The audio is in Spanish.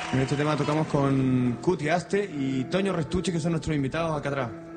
En este tema tocamos con Cuti Aste y Toño Restucci, que son nuestros invitados acá atrás.